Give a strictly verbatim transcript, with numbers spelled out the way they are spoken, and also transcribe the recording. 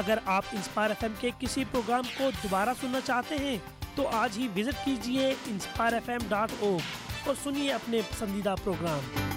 अगर आप inspire F M के किसी प्रोग्राम को दोबारा सुनना चाहते हैं तो आज ही विजिट कीजिए inspire F M dot O और सुनिए अपने पसंदीदा प्रोग्राम।